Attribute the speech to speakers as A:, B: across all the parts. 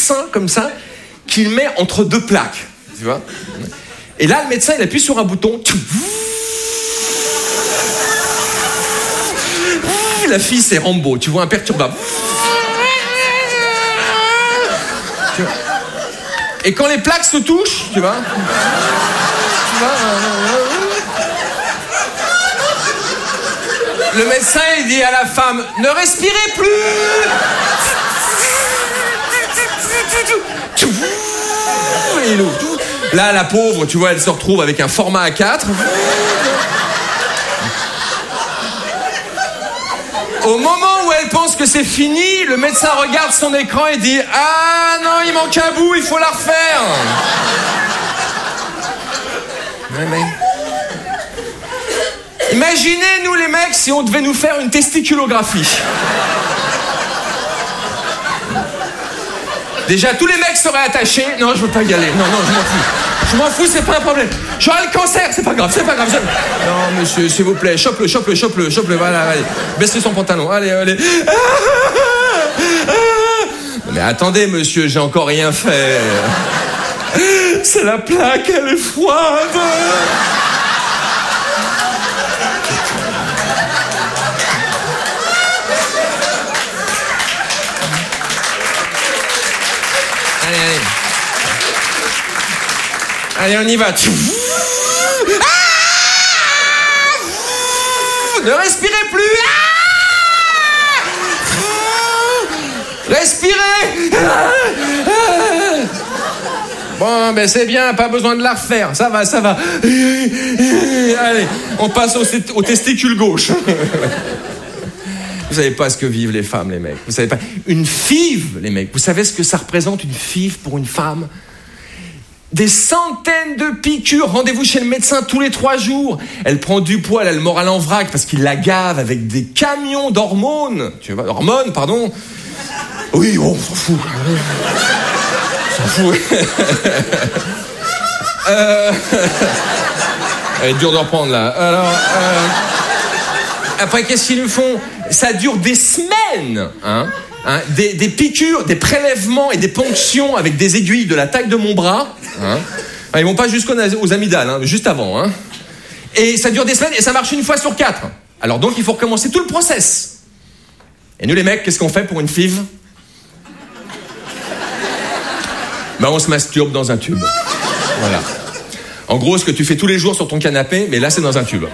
A: sein, comme ça, qu'il met entre deux plaques, tu vois. Et là, le médecin, il appuie sur un bouton. La fille, c'est Rambo, tu vois, imperturbable. Et quand les plaques se touchent, tu vois, le médecin, il dit à la femme, ne respirez plus. Et il ouvre. Là, la pauvre, tu vois, elle se retrouve avec un format A4. Au moment où elle pense que c'est fini, le médecin regarde son écran et dit « Ah non, il manque un bout, il faut la refaire !» mais... Imaginez, nous les mecs, si on devait nous faire une testiculographie. Déjà, tous les mecs seraient attachés. Non, je veux pas y aller. Non, je m'en fous. Je m'en fous, c'est pas un problème. J'aurai le cancer, c'est pas grave. Non, monsieur, s'il vous plaît, chope-le. Voilà, allez. Baissez son pantalon. Allez. Mais attendez, monsieur, j'ai encore rien fait. C'est la plaque, elle est froide. Allez, on y va. Ne respirez plus. Respirez. Bon, ben c'est bien, pas besoin de la refaire. Ça va. Allez, on passe au testicule gauche. Vous savez pas ce que vivent les femmes, les mecs. Vous savez pas. Une FIV, les mecs. Vous savez ce que ça représente, une FIV pour une femme ? Des centaines de piqûres. Rendez-vous chez le médecin tous les 3 jours. Elle prend du poids, elle a le moral en vrac parce qu'il la gave avec des camions d'hormones. Tu vois, hormones, pardon. Oui, on s'en fout. Elle est dure de reprendre, là. Alors, après, qu'est-ce qu'ils nous font ? Ça dure des semaines, hein, des piqûres, des prélèvements et des ponctions avec des aiguilles de la taille de mon bras. Hein. Ils vont pas jusqu'aux amygdales, hein, juste avant. Hein. Et ça dure des semaines et ça marche une fois sur 4. Alors donc, il faut recommencer tout le process. Et nous, les mecs, qu'est-ce qu'on fait pour une FIV ? Ben, on se masturbe dans un tube. Voilà. En gros, ce que tu fais tous les jours sur ton canapé, mais là, c'est dans un tube.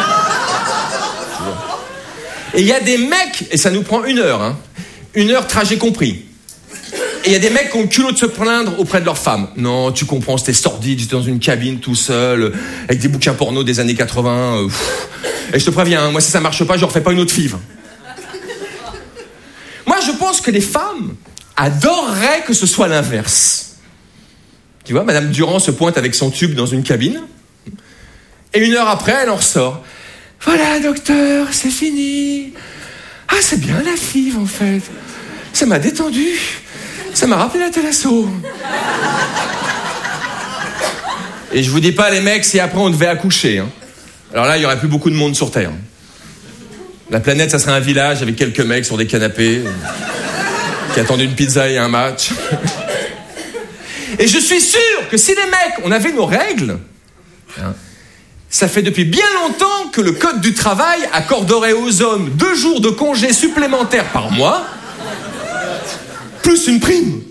A: Et il y a des mecs, et ça nous prend 1 heure, hein, 1 heure trajet compris. Et il y a des mecs qui ont le culot de se plaindre auprès de leur femme. Non, tu comprends, c'était sordide, j'étais dans une cabine tout seul, avec des bouquins porno des années 80. Et je te préviens, hein, moi si ça marche pas, je refais pas une autre FIV. Moi, je pense que les femmes adoreraient que ce soit l'inverse. Tu vois, Madame Durand se pointe avec son tube dans une cabine, et 1 heure après, elle en ressort. Voilà, docteur, c'est fini. Ah, c'est bien la FIV, en fait. Ça m'a détendu. Ça m'a rappelé la Thalasso. Et je vous dis pas, les mecs, si après on devait accoucher. Hein. Alors là, il y aurait plus beaucoup de monde sur Terre. La planète, ça serait un village avec quelques mecs sur des canapés qui attendent une pizza et un match. Et je suis sûr que si les mecs, on avait nos règles... Hein, ça fait depuis bien longtemps que le Code du travail accorderait aux hommes 2 jours de congé supplémentaires par mois, plus une prime.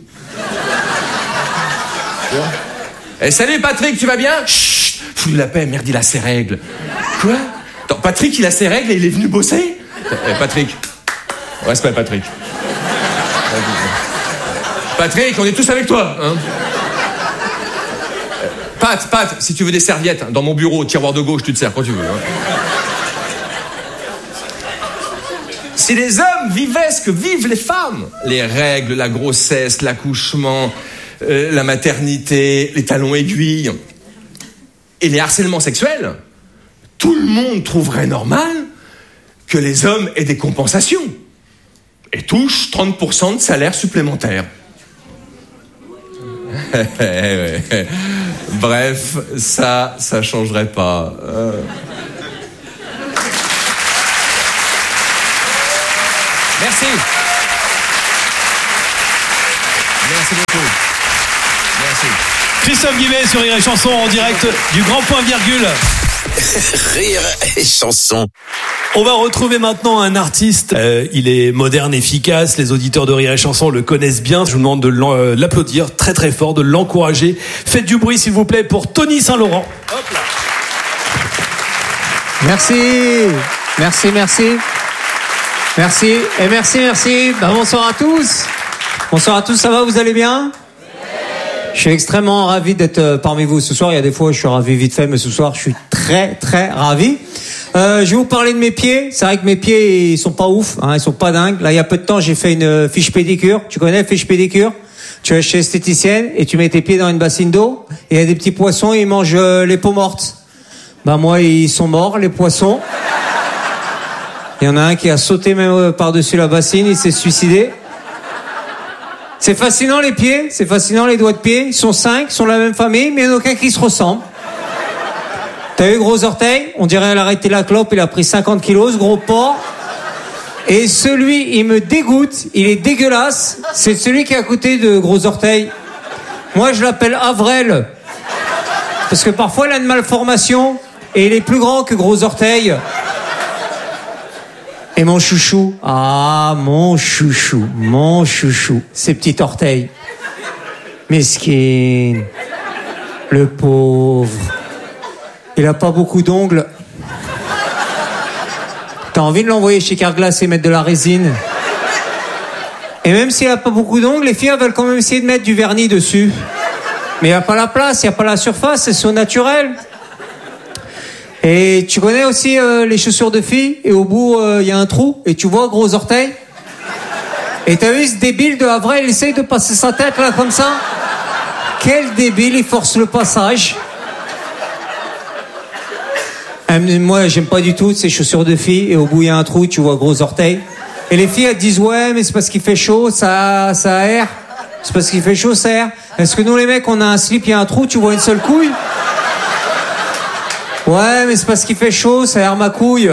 A: Eh, salut Patrick, tu vas bien ? Chut, fous la paix, merde, il a ses règles. Quoi ? Attends, Patrick, il a ses règles et il est venu bosser ? Patrick. Respect, Patrick. Patrick, on est tous avec toi, hein ? Pat, si tu veux des serviettes, dans mon bureau, tiroir de gauche, tu te sers quand tu veux. Hein. Si les hommes vivaient ce que vivent les femmes, les règles, la grossesse, l'accouchement, la maternité, les talons aiguilles, et les harcèlements sexuels, tout le monde trouverait normal que les hommes aient des compensations et touchent 30% de salaire supplémentaire. Bref, ça changerait pas. Merci. Merci beaucoup. Merci.
B: Christophe Guillet sur Rire et Chanson en direct du Grand Point Virgule.
C: Rire et Chanson.
B: On va retrouver maintenant un artiste. Il est moderne, efficace. Les auditeurs de Rire et Chanson le connaissent bien. Je vous demande de l'applaudir très très fort, de l'encourager. Faites du bruit s'il vous plaît pour Tony Saint-Laurent. Hop là.
D: Merci. Merci. Et merci. Bonsoir à tous. Ça va, vous allez bien? Je suis extrêmement ravi d'être parmi vous ce soir. Il y a des fois, je suis ravi vite fait, mais ce soir, je suis très, très ravi. Je vais vous parler de mes pieds. C'est vrai que mes pieds, ils sont pas ouf, hein, ils sont pas dingues. Là, il y a peu de temps, j'ai fait une fiche pédicure. Tu connais fiche pédicure? Tu vas chez l'esthéticienne et tu mets tes pieds dans une bassine d'eau. Et il y a des petits poissons, ils mangent les peaux mortes. Moi, ils sont morts, les poissons. Il y en a un qui a sauté même par-dessus la bassine, il s'est suicidé. C'est fascinant les pieds, c'est fascinant les doigts de pied. Ils sont 5, ils sont de la même famille, mais il n'y en a aucun qui se ressemble. T'as vu gros orteil? On dirait elle a arrêté la clope, il a pris 50 kilos, ce gros porc. Et celui, il me dégoûte, il est dégueulasse. C'est celui qui est à côté de gros orteil. Moi, je l'appelle Avrel. Parce que parfois, il a une malformation. Et il est plus grand que gros orteil. Et mon chouchou. Ah, mon chouchou. Ses petits orteils. Mesquine. Le pauvre. Il a pas beaucoup d'ongles. T'as envie de l'envoyer chez Carglass et mettre de la résine. Et même s'il a pas beaucoup d'ongles, les filles veulent quand même essayer de mettre du vernis dessus. Mais il n'y a pas la place, il n'y a pas la surface, c'est au naturel. Et tu connais aussi les chaussures de filles, et au bout, il y a un trou, et tu vois gros orteil. Et t'as vu ce débile de Avril, il essaye de passer sa tête là comme ça. Quel débile, il force le passage. Moi, j'aime pas du tout ces chaussures de filles, et au bout, il y a un trou, tu vois gros orteil. Et les filles, elles disent, ouais, mais c'est parce qu'il fait chaud, ça aère. C'est parce qu'il fait chaud, ça aère. Est-ce que nous, les mecs, on a un slip, il y a un trou, tu vois une seule couille? Ouais, mais c'est parce qu'il fait chaud, ça aère ma couille.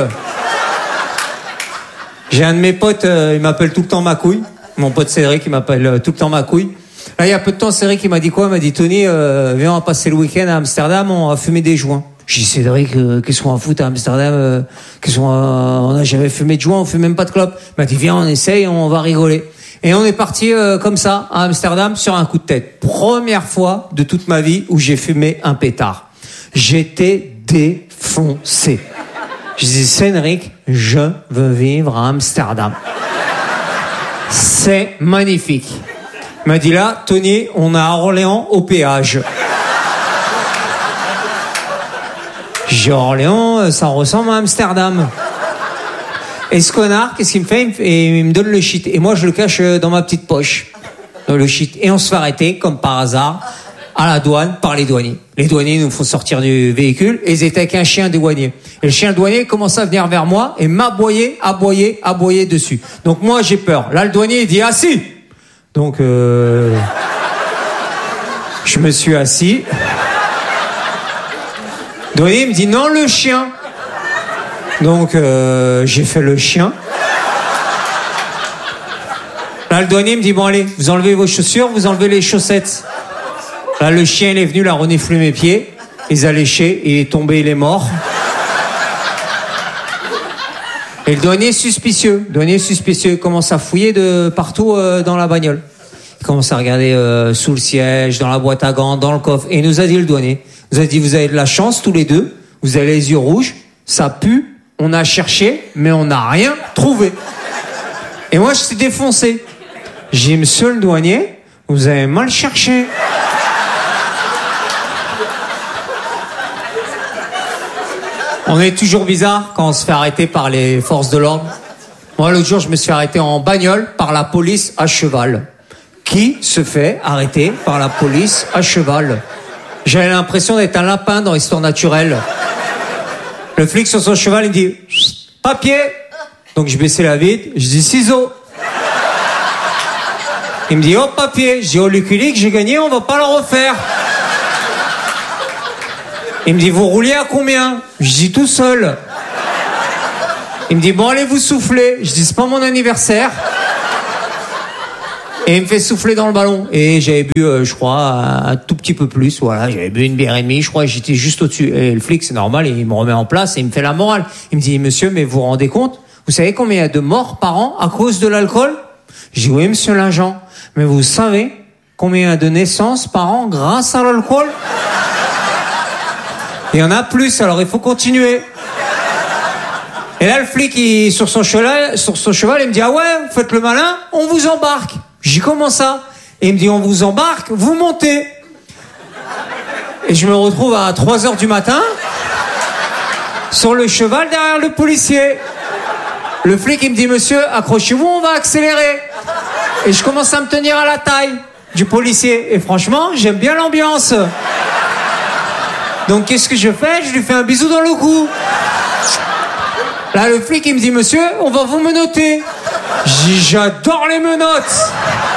D: J'ai un de mes potes, il m'appelle tout le temps ma couille. Mon pote Cédric, il m'appelle tout le temps ma couille. Là, il y a peu de temps, Cédric, il m'a dit quoi? Il m'a dit, Tony, viens, on va passer le week-end à Amsterdam, on va fumer des joints. J'ai dit, Cédric, qu'est-ce qu'on va foutre à Amsterdam? On n'a jamais fumé de joints, on fume même pas de clope. Il m'a dit, viens, on essaye, on va rigoler. Et on est parti comme ça, à Amsterdam, sur un coup de tête. Première fois de toute ma vie où j'ai fumé un pétard. J'étais défoncé. Je dis, Cédric, je veux vivre à Amsterdam. C'est magnifique. Il m'a dit là, Tony, on est à Orléans au péage. J'ai Orléans, ça ressemble à Amsterdam. Et ce connard, qu'est-ce qu'il me fait? Il me donne le shit. Et moi, je le cache dans ma petite poche. Le shit. Et on se fait arrêter, comme par hasard, à la douane, par les douaniers. Les douaniers nous font sortir du véhicule, et ils étaient avec un chien douanier. Et le chien douanier commence à venir vers moi, et m'aboyer dessus. Donc moi, j'ai peur. Là, le douanier, il dit, assis! Donc, je me suis assis. Le douanier me dit, non, le chien. Donc, j'ai fait le chien. Là, le douanier me dit, bon, allez, vous enlevez vos chaussures, vous enlevez les chaussettes. Là, le chien, il est venu, il a reniflé mes pieds. Il les a léchés, il est tombé, il est mort. Et le douanier suspicieux, il commence à fouiller de partout dans la bagnole. Il commence à regarder sous le siège, dans la boîte à gants, dans le coffre. Et il nous a dit, le douanier, il nous a dit, vous avez de la chance tous les deux, vous avez les yeux rouges, ça pue, on a cherché, mais on n'a rien trouvé. Et moi, je suis défoncé. J'ai dit, monsieur le douanier, vous avez mal cherché. On est toujours bizarre quand on se fait arrêter par les forces de l'ordre. Moi, l'autre jour, je me suis fait arrêter en bagnole par la police à cheval. Qui se fait arrêter par la police à cheval? J'avais l'impression d'être un lapin dans Histoire naturelle. Le flic sur son cheval, il dit « Papier !» Donc je baissais la vitre, je dis « Ciseaux !» Il me dit « Oh, papier !» Je dis « Oh, Lucky Luke, j'ai gagné, on va pas le refaire !» Il me dit, vous rouliez à combien? Je dis, tout seul. Il me dit, bon, allez vous souffler. Je dis, c'est pas mon anniversaire. Et il me fait souffler dans le ballon. Et j'avais bu, je crois, un tout petit peu plus. Voilà, j'avais bu une bière et demie. Je crois que j'étais juste au-dessus. Et le flic, c'est normal, il me remet en place et il me fait la morale. Il me dit, monsieur, mais vous vous rendez compte? Vous savez combien il y a de morts par an à cause de l'alcool? Je dis, oui, monsieur l'agent. Mais vous savez combien il y a de naissances par an grâce à l'alcool? Il y en a plus, alors il faut continuer. Et là, le flic, sur son cheval, il me dit, ah ouais, vous faites le malin, on vous embarque. J'y comment ça? Et il me dit, on vous embarque, vous montez. Et je me retrouve à 3h du matin, sur le cheval derrière le policier. Le flic, il me dit, monsieur, accrochez-vous, on va accélérer. Et je commence à me tenir à la taille du policier. Et franchement, j'aime bien l'ambiance. Donc, qu'est-ce que je fais? Je lui fais un bisou dans le cou. Là, le flic, il me dit, monsieur, on va vous menotter. J'ai dit, j'adore les menottes.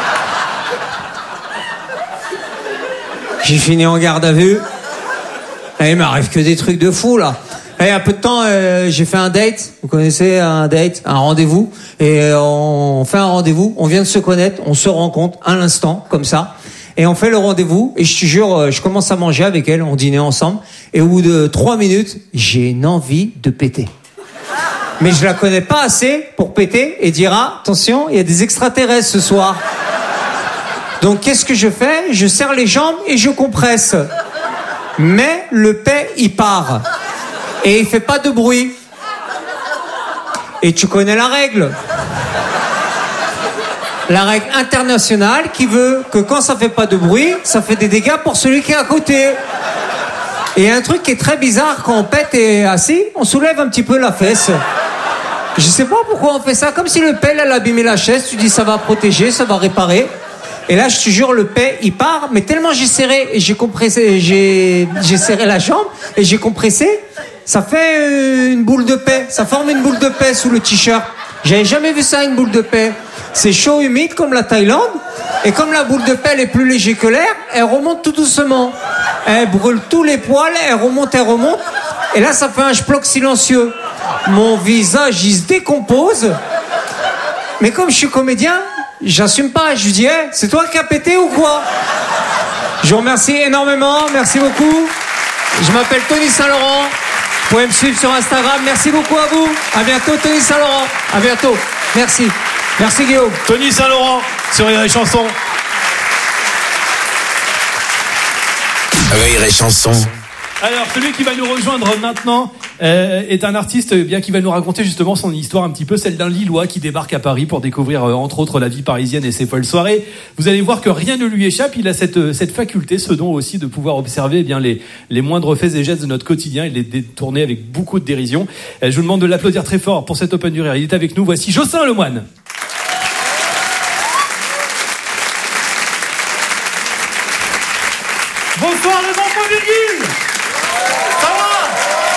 D: J'ai fini en garde à vue. Et il m'arrive que des trucs de fou, là. Et il y a peu de temps, j'ai fait un date. Vous connaissez un date, un rendez-vous. Et on fait un rendez-vous, on vient de se connaître, on se rencontre à l'instant, comme ça. Et on fait le rendez-vous, et je te jure, je commence à manger avec elle, on dînait ensemble. Et au bout de 3 minutes, j'ai une envie de péter. Mais je la connais pas assez pour péter et dire, ah, attention, il y a des extraterrestres ce soir. Donc qu'est-ce que je fais? Je serre les jambes et je compresse. Mais le paix, il part. Et il fait pas de bruit. Et tu connais la règle. La règle internationale qui veut que quand ça fait pas de bruit, ça fait des dégâts pour celui qui est à côté. Et un truc qui est très bizarre, quand on pète et assis, on soulève un petit peu la fesse. Je sais pas pourquoi on fait ça, comme si le pelle elle abîmait la chaise, tu dis ça va protéger, ça va réparer. Et là, je te jure, le paix, il part, mais tellement j'ai serré et j'ai compressé, j'ai serré la jambe et j'ai compressé, ça fait une boule de paix, ça forme une boule de paix sous le t-shirt. J'avais jamais vu ça, une boule de paix. C'est chaud, humide, comme la Thaïlande, et comme la boule de paix elle est plus léger que l'air, elle remonte tout doucement. Elle brûle tous les poils, elle remonte, et là, ça fait un schplock silencieux. Mon visage, il se décompose, mais comme je suis comédien, j'assume pas, je lui dis, hey, c'est toi qui as pété ou quoi? Je vous remercie énormément, merci beaucoup. Je m'appelle Tony Saint-Laurent. Vous pouvez me suivre sur Instagram. Merci beaucoup à vous. À bientôt, Tony Saint-Laurent. À bientôt. Merci. Merci, Guillaume.
B: Tony Saint-Laurent sur Rire et Chanson.
C: Rire et Chanson.
B: Alors, celui qui va nous rejoindre maintenant est un artiste bien qui va nous raconter justement son histoire un petit peu, celle d'un Lillois qui débarque à Paris pour découvrir entre autres la vie parisienne et ses folles soirées. Vous allez voir que rien ne lui échappe, il a cette faculté, ce don aussi de pouvoir observer bien les moindres faits et gestes de notre quotidien et les détourner avec beaucoup de dérision. Je vous demande de l'applaudir très fort pour cet Open du Rire. Il est avec nous, voici Jocelyn Lemoine. Bonsoir les enfants virgule. Ça va?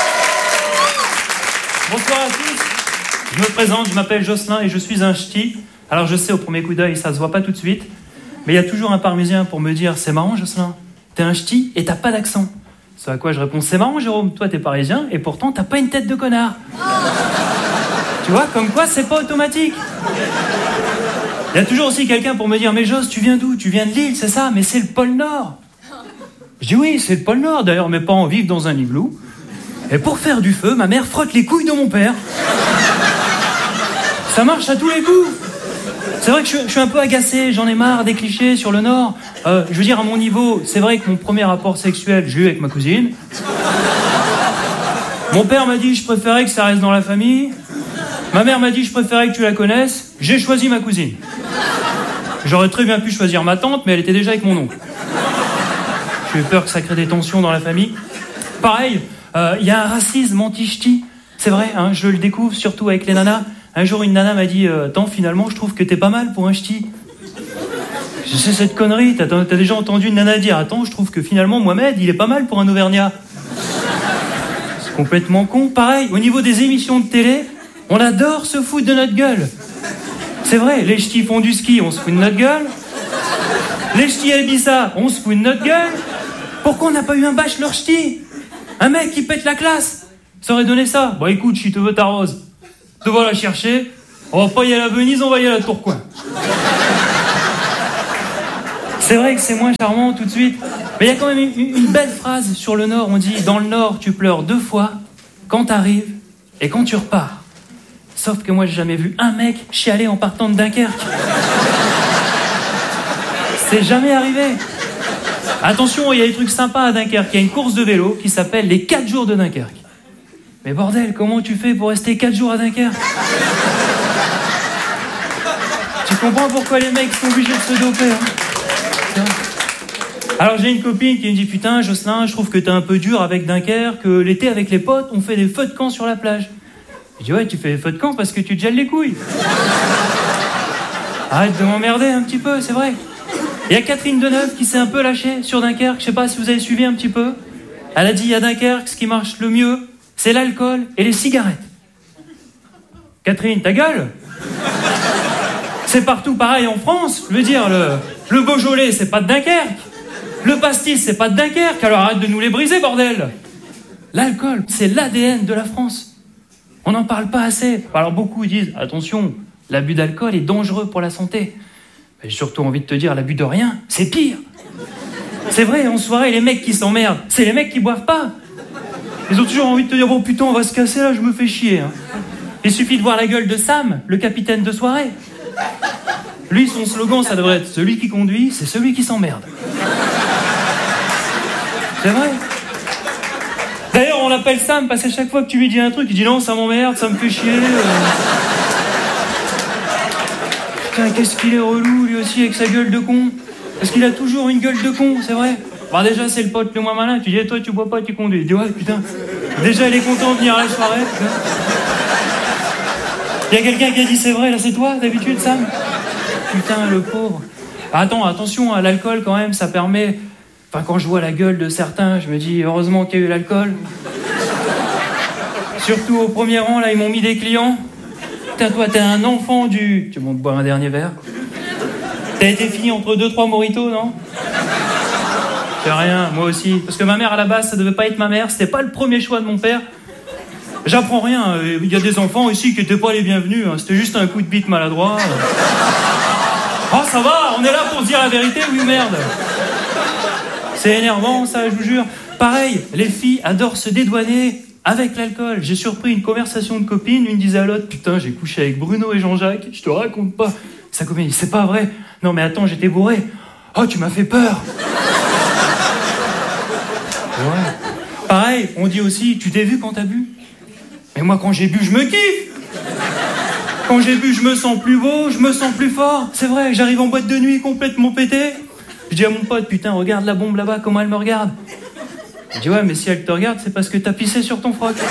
B: Bonsoir à tous.
E: Je me présente, je m'appelle Jocelyn et je suis un ch'ti. Alors je sais, au premier coup d'œil, ça se voit pas tout de suite. Mais il y a toujours un Parisien pour me dire, c'est marrant Jocelyn, t'es un ch'ti et t'as pas d'accent. Ce à quoi je réponds, c'est marrant Jérôme, toi t'es parisien et pourtant t'as pas une tête de connard. Tu vois, comme quoi c'est pas automatique. Il y a toujours aussi quelqu'un pour me dire, mais Jos, tu viens d'où? Tu viens de Lille, c'est ça? Mais c'est le pôle Nord. Je dis oui, c'est le pôle Nord. D'ailleurs, mes parents vivent dans un igloo. Et pour faire du feu, ma mère frotte les couilles de mon père. Ça marche à tous les coups. C'est vrai que je suis un peu agacé, j'en ai marre des clichés sur le Nord. Je veux dire, à mon niveau, c'est vrai que mon premier rapport sexuel, j'ai eu avec ma cousine. Mon père m'a dit, je préférais que ça reste dans la famille. Ma mère m'a dit, je préférais que tu la connaisses. J'ai choisi ma cousine. J'aurais très bien pu choisir ma tante, mais elle était déjà avec mon oncle. J'ai eu peur que ça crée des tensions dans la famille. Pareil, y a un racisme anti-ch'ti. C'est vrai, hein, je le découvre surtout avec les nanas. Un jour, une nana m'a dit, attends, finalement, je trouve que t'es pas mal pour un ch'ti. Je sais cette connerie, t'as déjà entendu une nana dire, attends, je trouve que finalement, Mohamed, il est pas mal pour un Auvergnat. C'est complètement con. Pareil, au niveau des émissions de télé, on adore se foutre de notre gueule. C'est vrai, les ch'tis font du ski, on se fout de notre gueule. Les ch'tis à Ibiza, on se fout de notre gueule. Pourquoi on n'a pas eu un bachelor ch'ti? Un mec qui pète la classe, ça aurait donné ça. Bon écoute, si tu veux ta rose, te va la chercher. On va pas y aller à Venise, on va y aller à Tourcoing. C'est vrai que c'est moins charmant tout de suite. Mais il y a quand même une belle phrase sur le Nord. On dit, dans le Nord, tu pleures 2 fois, quand t'arrives et quand tu repars. Sauf que moi, j'ai jamais vu un mec chialer en partant de Dunkerque. C'est jamais arrivé. Attention, il y a des trucs sympas à Dunkerque. Il y a une course de vélo qui s'appelle les 4 jours de Dunkerque. Mais bordel, comment tu fais pour rester 4 jours à Dunkerque? Tu comprends pourquoi les mecs sont obligés de se doper, hein? Alors j'ai une copine qui me dit, putain Jocelyn, je trouve que t'es un peu dur avec Dunkerque, que l'été avec les potes, on fait des feux de camp sur la plage. Je dis, ouais, tu fais des feux de camp parce que tu te gèles les couilles. Arrête de m'emmerder un petit peu, c'est vrai. Il y a Catherine Deneuve qui s'est un peu lâchée sur Dunkerque, je sais pas si vous avez suivi un petit peu. Elle a dit, à Dunkerque, ce qui marche le mieux, c'est l'alcool et les cigarettes. Catherine, ta gueule! C'est partout pareil en France. Je veux dire, le Beaujolais, c'est pas de Dunkerque. Le pastis, c'est pas de Dunkerque. Alors arrête de nous les briser, bordel. L'alcool, c'est l'ADN de la France. On n'en parle pas assez. Alors beaucoup disent, attention, l'abus d'alcool est dangereux pour la santé. Mais j'ai surtout envie de te dire, l'abus de rien, c'est pire. C'est vrai, en soirée, les mecs qui s'emmerdent, c'est les mecs qui boivent pas. Ils ont toujours envie de te dire, bon putain, on va se casser là, je me fais chier. Hein. Il suffit de voir la gueule de Sam, le capitaine de soirée. Lui, son slogan, ça devrait être « Celui qui conduit, c'est celui qui s'emmerde ». C'est vrai. D'ailleurs, on l'appelle Sam parce qu'à chaque fois que tu lui dis un truc, il dit « Non, ça m'emmerde, ça me fait chier. » Putain, qu'est-ce qu'il est relou, lui aussi, avec sa gueule de con. Parce qu'il a toujours une gueule de con, c'est vrai. Bon, déjà, c'est le pote le moins malin. Tu dis « Toi, tu bois pas, tu conduis. » Il dit « Ouais, putain. » Déjà, il est content de venir à la soirée, putain. Il y a quelqu'un qui a dit c'est vrai, là c'est toi d'habitude Sam? Putain le pauvre. Attention à l'alcool quand même, ça permet... Enfin quand je vois la gueule de certains, je me dis heureusement qu'il y a eu l'alcool. Surtout au premier rang, là ils m'ont mis des clients. Putain toi t'es un enfant du... Tu montes boire un dernier verre. T'as été fini entre 2-3 mojitos, non? C'est rien, moi aussi. Parce que ma mère à la base ça devait pas être ma mère, c'était pas le premier choix de mon père. J'apprends rien, il y a des enfants ici qui n'étaient pas les bienvenus, hein. C'était juste un coup de bite maladroit. Oh ça va, on est là pour se dire la vérité, oui ou merde. C'est énervant ça, je vous jure. Pareil, les filles adorent se dédouaner avec l'alcool. J'ai surpris une conversation de copines, une disait à l'autre, putain j'ai couché avec Bruno et Jean-Jacques, je te raconte pas. Sa copine dit, c'est pas vrai. Non mais attends, j'étais bourré. Oh tu m'as fait peur. Ouais. Pareil, on dit aussi, tu t'es vu quand t'as bu? Mais moi, quand j'ai bu, je me kiffe. Quand j'ai bu, je me sens plus beau, je me sens plus fort. C'est vrai, j'arrive en boîte de nuit complètement pété. Je dis à mon pote, putain, regarde la bombe là-bas, comment elle me regarde. Il dit, ouais, mais si elle te regarde, c'est parce que t'as pissé sur ton froc.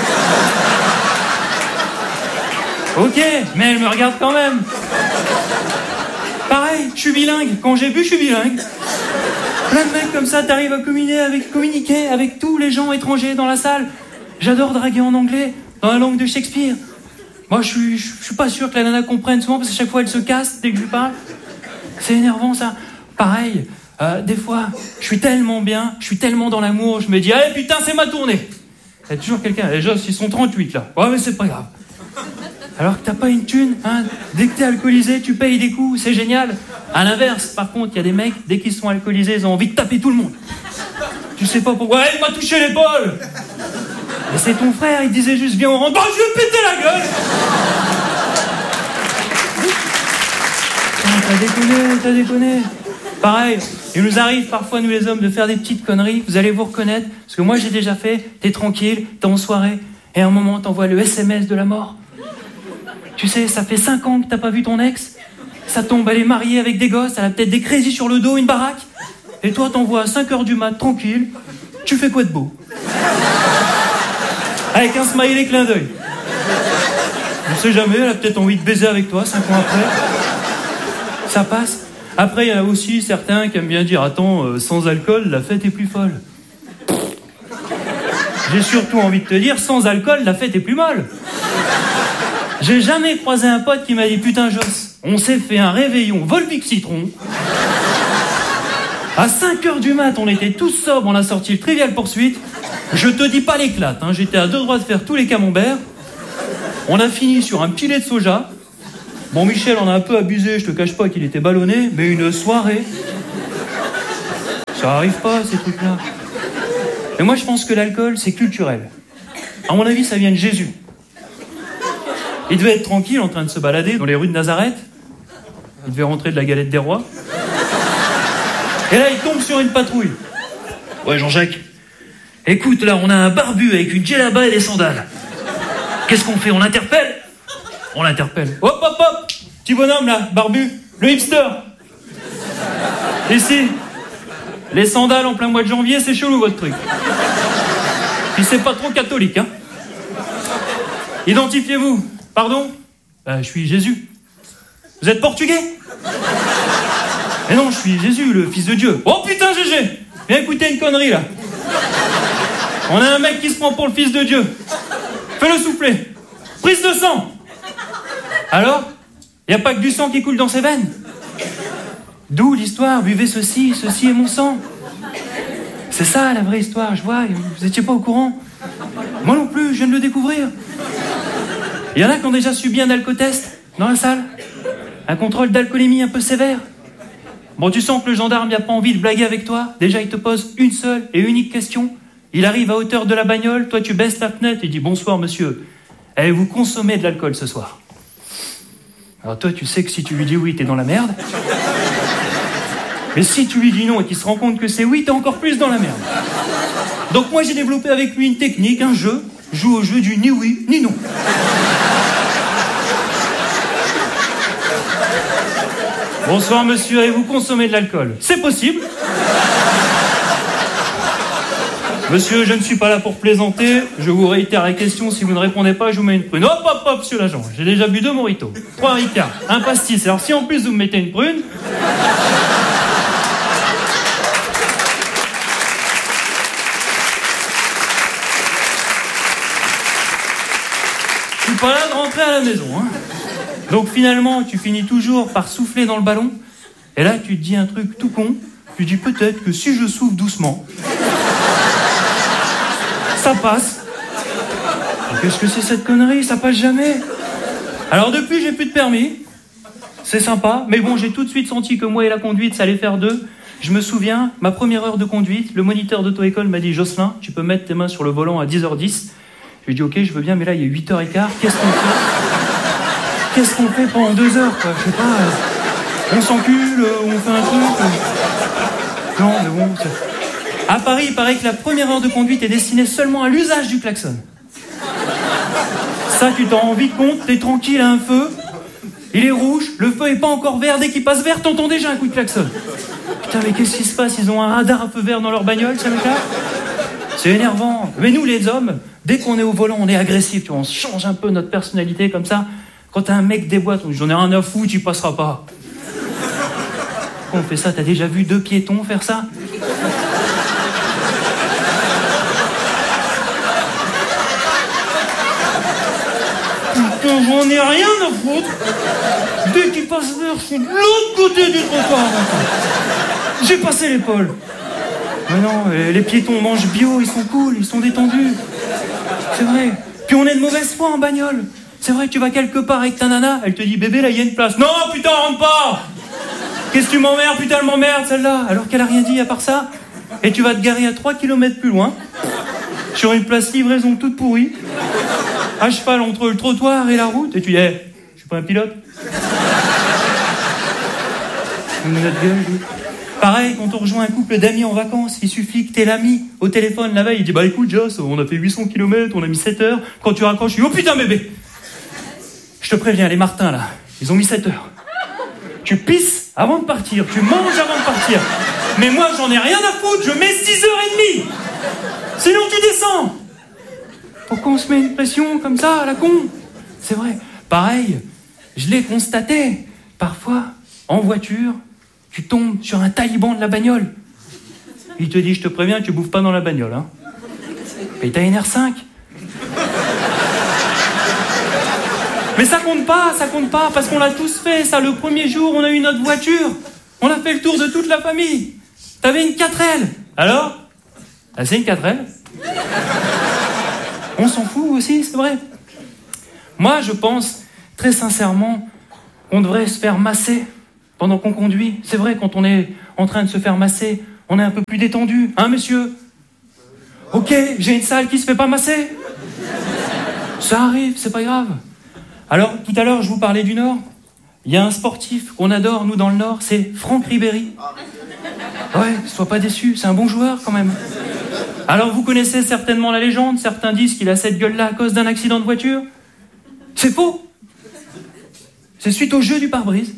E: Ok, mais elle me regarde quand même. Pareil, je suis bilingue. Quand j'ai bu, je suis bilingue. Plein de mecs comme ça, t'arrives à communiquer avec tous les gens étrangers dans la salle. J'adore draguer en anglais. Dans la langue de Shakespeare. Moi, je suis pas sûr que la nana comprenne souvent, parce que chaque fois, elle se casse dès que je lui parle. C'est énervant, ça. Pareil, des fois, je suis tellement bien, je suis tellement dans l'amour, je me dis, allez, putain, c'est ma tournée. Il y a toujours quelqu'un, les gens, ils sont 38, là. Ouais, mais c'est pas grave. Alors que t'as pas une thune, hein. Dès que t'es alcoolisé, tu payes des coups, c'est génial. À l'inverse, par contre, il y a des mecs, dès qu'ils sont alcoolisés, ils ont envie de taper tout le monde. Tu sais pas pourquoi. Ouais, il m'a touché l'épaule. Et c'est ton frère, il disait juste, viens, on rentre. Bon, je vais péter la gueule. T'as déconné. Pareil, il nous arrive parfois, nous les hommes, de faire des petites conneries. Vous allez vous reconnaître, parce que moi j'ai déjà fait. T'es tranquille, t'es en soirée, et à un moment t'envoies le SMS de la mort. Tu sais, ça fait 5 ans que t'as pas vu ton ex. Ça tombe, elle est mariée avec des gosses, elle a peut-être des crédits sur le dos, une baraque. Et toi t'envoies à 5h du mat, tranquille. Tu fais quoi de beau? Avec un smiley clin d'œil. On sait jamais, elle a peut-être envie de baiser avec toi 5 ans après. Ça passe. Après, il y en a aussi certains qui aiment bien dire, attends, sans alcool, la fête est plus folle. J'ai surtout envie de te dire, sans alcool, la fête est plus molle. J'ai jamais croisé un pote qui m'a dit, putain Joss, on s'est fait un réveillon Volvic Citron. À 5h du mat, on était tous sobres, on a sorti le Trivial Poursuite. Je te dis pas l'éclate, hein. J'étais à 2 doigts de faire tous les camemberts. On a fini sur un petit lait de soja. Bon, Michel en a un peu abusé, je te cache pas qu'il était ballonné, mais une soirée. Ça arrive pas, ces trucs-là. Mais moi, je pense que l'alcool, c'est culturel. À mon avis, ça vient de Jésus. Il devait être tranquille en train de se balader dans les rues de Nazareth. Il devait rentrer de la galette des rois. Et là, il tombe sur une patrouille. Ouais, Jean-Jacques. Écoute, là, on a un barbu avec une djellaba et des sandales. Qu'est-ce qu'on fait? On l'interpelle? On l'interpelle. Hop, hop, hop! Petit bonhomme, là, barbu. Le hipster. Ici. Les sandales en plein mois de janvier, c'est chelou, votre truc. Puis c'est pas trop catholique, hein. Identifiez-vous. Pardon? Je suis Jésus. Vous êtes portugais? Mais non, je suis Jésus, le fils de Dieu. Oh putain, Gégé! Viens écouter une connerie, là. On a un mec qui se prend pour le fils de Dieu. Fais-le souffler. Prise de sang. Alors? Y a pas que du sang qui coule dans ses veines? D'où l'histoire, buvez ceci est mon sang. C'est ça la vraie histoire, je vois, vous étiez pas au courant. Moi non plus, je viens de le découvrir. Il y en a qui ont déjà subi un alcotest dans la salle. Un contrôle d'alcoolémie un peu sévère. Bon, tu sens que le gendarme n'a pas envie de blaguer avec toi. Déjà, il te pose une seule et unique question. Il arrive à hauteur de la bagnole, toi tu baisses la fenêtre et dit « Bonsoir monsieur, avez-vous consommé de l'alcool ce soir ?» Alors toi, tu sais que si tu lui dis oui, t'es dans la merde. Mais si tu lui dis non et qu'il se rend compte que c'est oui, t'es encore plus dans la merde. Donc moi, j'ai développé avec lui une technique, un jeu. Je joue au jeu du ni oui, ni non. Bonsoir monsieur, avez-vous consommé de l'alcool? C'est possible. Monsieur, je ne suis pas là pour plaisanter. Je vous réitère la question. Si vous ne répondez pas, je vous mets une prune. Hop, hop, hop, monsieur l'agent. J'ai déjà bu 2 mojitos, 3 Ricard, un pastis. Alors si en plus vous me mettez une prune... Je suis pas là de rentrer à la maison, hein. Donc finalement, tu finis toujours par souffler dans le ballon. Et là, tu te dis un truc tout con. Tu dis peut-être que si je souffle doucement... ça passe. Qu'est-ce que c'est cette connerie? Ça passe jamais. Alors depuis, j'ai plus de permis. C'est sympa. Mais bon, j'ai tout de suite senti que moi et la conduite, ça allait faire 2. Je me souviens, ma première heure de conduite, le moniteur d'auto-école m'a dit « Jocelyn, tu peux mettre tes mains sur le volant à 10h10. » Je lui ai dit « Ok, je veux bien, mais là, il est 8h15. Qu'est-ce qu'on fait? Qu'est-ce qu'on fait pendant 2 heures, quoi? Je sais pas. On s'encule, on fait un truc. Non, mais bon... À Paris, il paraît que la première heure de conduite est destinée seulement à l'usage du klaxon. Ça, tu t'en rends vite compte, t'es tranquille à un feu, il est rouge, le feu est pas encore vert, dès qu'il passe vert, t'entends déjà un coup de klaxon. Putain, mais qu'est-ce qui se passe? Ils ont un radar à feu vert dans leur bagnole, ça mec-là? C'est énervant. Mais nous, les hommes, dès qu'on est au volant, on est agressif, tu vois, on change un peu notre personnalité comme ça. Quand t'as un mec déboîte, on dit « J'en ai rien à foutre, tu passeras pas. » On fait ça, t'as déjà vu 2 piétons faire ça? J'en ai rien à foutre. Dès qu'il passe vert, je suis de l'autre côté du trottoir. J'ai passé l'épaule. Mais non, les piétons mangent bio, ils sont cool, ils sont détendus. C'est vrai. Puis on est de mauvaise foi en bagnole. C'est vrai, tu vas quelque part avec ta nana, elle te dit bébé, là il y a une place. Non, putain, rentre pas. Qu'est-ce que tu m'emmerdes? Putain, elle m'emmerde celle-là. Alors qu'elle a rien dit à part ça. Et tu vas te garer à 3 km plus loin, sur une place livraison toute pourrie, à cheval entre le trottoir et la route, et tu dis, je suis pas un pilote. Notre gueule, lui. Pareil, quand on rejoint un couple d'amis en vacances, il suffit que t'aies l'ami au téléphone la veille, il dit, bah écoute Joss, on a fait 800 km, on a mis 7 heures, quand tu raccroches, je dis, oh putain bébé, je te préviens, les Martins là, ils ont mis 7 heures. Tu pisses avant de partir, tu manges avant de partir. Mais moi j'en ai rien à foutre, je mets 6h30. Sinon tu descends. Pourquoi on se met une pression comme ça à la con? C'est vrai. Pareil, je l'ai constaté. Parfois, en voiture, tu tombes sur un taliban de la bagnole. Il te dit, je te préviens, tu bouffes pas dans la bagnole, hein. Et t'as une R5. Mais ça compte pas, parce qu'on l'a tous fait, ça. Le premier jour, on a eu notre voiture. On a fait le tour de toute la famille. T'avais une 4L. Alors? Ah, c'est une 4L. On s'en fout aussi, c'est vrai. Moi, je pense, très sincèrement, qu'on devrait se faire masser pendant qu'on conduit. C'est vrai, quand on est en train de se faire masser, On est un peu plus détendu, hein, monsieur? Ok, j'ai une salle qui se fait pas masser. Ça arrive, c'est pas grave. Alors, tout à l'heure, je vous parlais du Nord. Il y a un sportif qu'on adore, nous, dans le Nord, c'est Franck Ribéry. Ouais, sois pas déçu, c'est un bon joueur, quand même. Alors, vous connaissez certainement la légende. Certains disent qu'il a cette gueule-là à cause d'un accident de voiture. C'est faux. C'est suite au jeu du pare-brise.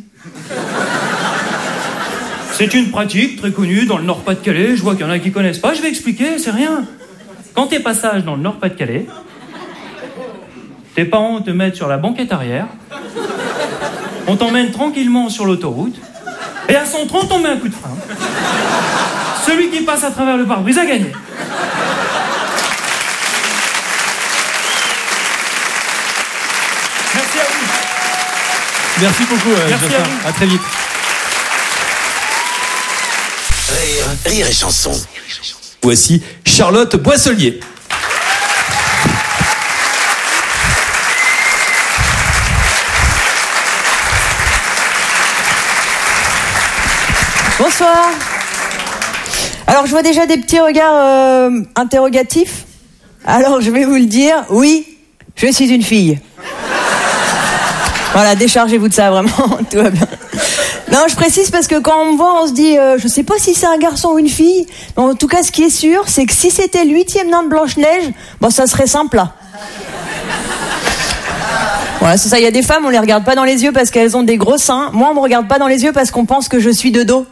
E: C'est une pratique très connue dans le Nord-Pas-de-Calais. Je vois qu'il y en a qui connaissent pas. Je vais expliquer, c'est rien. Quand t'es passage dans le Nord-Pas-de-Calais, tes parents te mettent sur la banquette arrière, on t'emmène tranquillement sur l'autoroute, et à 130, on met un coup de frein. Celui qui passe à travers le pare-brise a gagné. Merci à vous.
B: Merci beaucoup,
E: Merci
B: Joffin.
E: à vous.
B: À très vite.
C: Rire et chanson.
B: Voici Charlotte Boisselier.
F: Bonsoir. Alors je vois déjà des petits regards interrogatifs. Alors je vais vous le dire, oui, je suis une fille. Voilà, déchargez-vous de ça, vraiment, tout va bien. Non, je précise parce que quand on me voit, on se dit, je sais pas si c'est un garçon ou une fille, mais en tout cas, ce qui est sûr, c'est que si c'était le 8e nain de Blanche-Neige, bon, ça serait simple, là. Voilà, c'est ça, il y a des femmes, on les regarde pas dans les yeux parce qu'elles ont des gros seins. Moi, on me regarde pas dans les yeux parce qu'on pense que je suis de dos.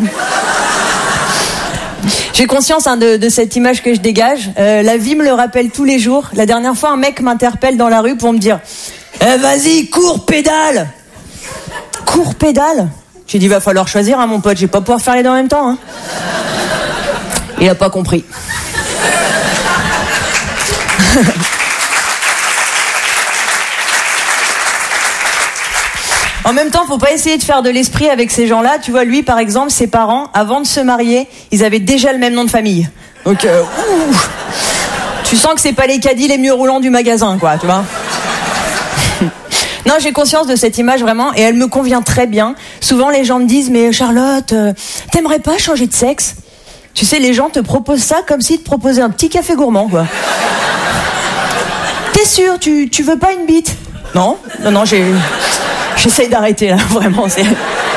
F: J'ai conscience de cette image que je dégage. La vie me le rappelle tous les jours. La dernière fois, un mec m'interpelle dans la rue pour me dire vas-y, cours, pédale. Cours, pédale. J'ai dit, va falloir choisir, hein, mon pote, je vais pas pouvoir faire les deux en même temps. Hein. Il a pas compris. En même temps, faut pas essayer de faire de l'esprit avec ces gens-là. Tu vois, lui, par exemple, ses parents, avant de se marier, ils avaient déjà le même nom de famille. Donc, tu sens que c'est pas les caddies les mieux roulants du magasin, quoi, tu vois. Non, j'ai conscience de cette image vraiment, et elle me convient très bien. Souvent, les gens me disent, mais Charlotte, t'aimerais pas changer de sexe? Tu sais, les gens te proposent ça comme s'ils te proposaient un petit café gourmand, quoi. T'es sûr, tu veux pas une bite? Non, j'essaye d'arrêter, là, vraiment, c'est...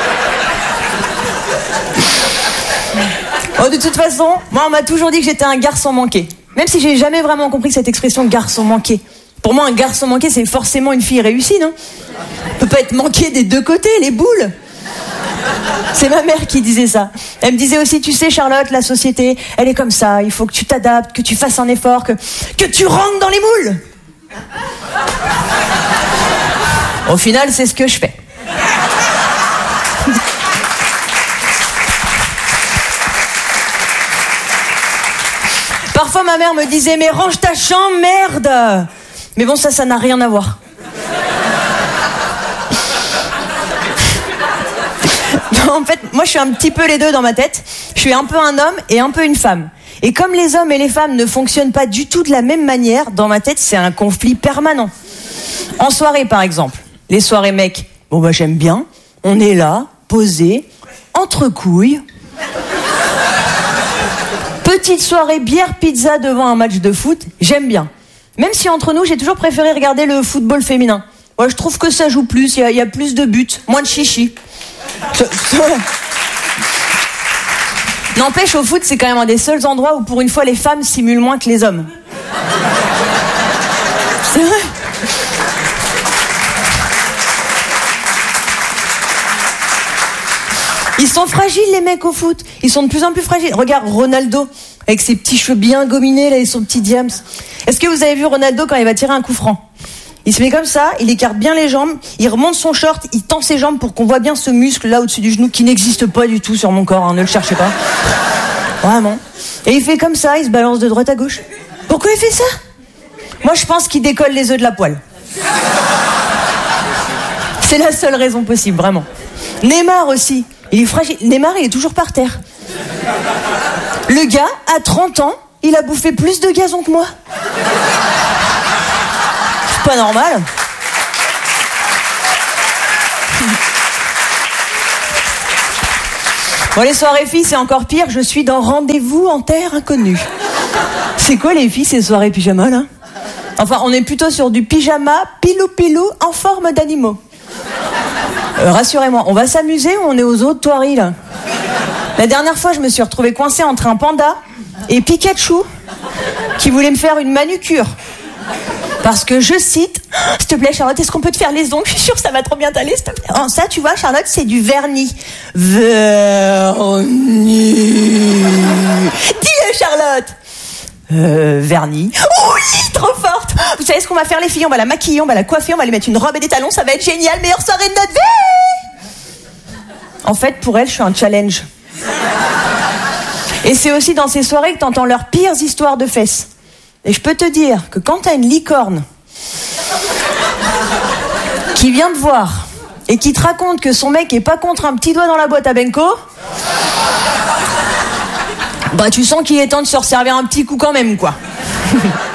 F: Oh, de toute façon, moi, on m'a toujours dit que j'étais un garçon manqué. Même si j'ai jamais vraiment compris cette expression garçon manqué. Pour moi, un garçon manqué, c'est forcément une fille réussie, non? On peut pas être manqué des deux côtés, les boules. C'est ma mère qui disait ça. Elle me disait aussi, tu sais, Charlotte, la société, elle est comme ça. Il faut que tu t'adaptes, que tu fasses un effort, que tu rentres dans les moules. Au final, c'est ce que je fais. Parfois, ma mère me disait, mais range ta chambre, merde. Mais bon, ça n'a rien à voir. En fait, moi, je suis un petit peu les deux dans ma tête. Je suis un peu un homme et un peu une femme. Et comme les hommes et les femmes ne fonctionnent pas du tout de la même manière, dans ma tête, c'est un conflit permanent. En soirée, par exemple. Les soirées mecs, bon bah j'aime bien. On est là, posé, entre couilles. Petite soirée bière pizza devant un match de foot, j'aime bien. Même si entre nous, j'ai toujours préféré regarder le football féminin. Ouais, je trouve que ça joue plus, il y a plus de buts, moins de chichi. N'empêche, au foot, c'est quand même un des seuls endroits où pour une fois les femmes simulent moins que les hommes. C'est vrai. Ils sont fragiles, les mecs, au foot. Ils sont de plus en plus fragiles. Regarde Ronaldo, avec ses petits cheveux bien gominés là, et son petit diams. Est-ce que vous avez vu Ronaldo quand il va tirer un coup franc? Il se met comme ça, il écarte bien les jambes, il remonte son short, il tend ses jambes pour qu'on voit bien ce muscle là au-dessus du genou qui n'existe pas du tout sur mon corps, hein, ne le cherchez pas. Vraiment. Et il fait comme ça, il se balance de droite à gauche. Pourquoi il fait ça? Moi, je pense qu'il décolle les œufs de la poêle. C'est la seule raison possible, vraiment. Neymar aussi. Il est fragile. Neymar, il est toujours par terre. Le gars, à 30 ans, il a bouffé plus de gazon que moi. C'est pas normal. Bon, les soirées filles, c'est encore pire. Je suis dans Rendez-vous en terre inconnue. C'est quoi les filles, ces soirées pyjama, là? Enfin, on est plutôt sur du pyjama pilou-pilou en forme d'animaux. Rassurez-moi, on va s'amuser ou on est aux autres toiries, là? La dernière fois, je me suis retrouvée coincée entre un panda et Pikachu qui voulait me faire une manucure. Parce que, je cite, « S'il te plaît, Charlotte, est-ce qu'on peut te faire les ongles? Je suis sûre que ça va trop bien t'aller, s'il te plaît. » Oh, ça, tu vois, Charlotte, c'est du vernis. Vernis. Dis-le, Charlotte. Vernis. Oui, trop forte. Vous savez ce qu'on va faire, les filles? On va la maquiller, on va la coiffer, on va lui mettre une robe et des talons. Ça va être génial, meilleure soirée de notre vie. En fait, pour elle, je suis un challenge. Et c'est aussi dans ces soirées que t'entends leurs pires histoires de fesses. Et je peux te dire que quand t'as une licorne qui vient te voir et qui te raconte que son mec est pas contre un petit doigt dans la boîte à Benko, bah tu sens qu'il est temps de se resservir un petit coup quand même, quoi.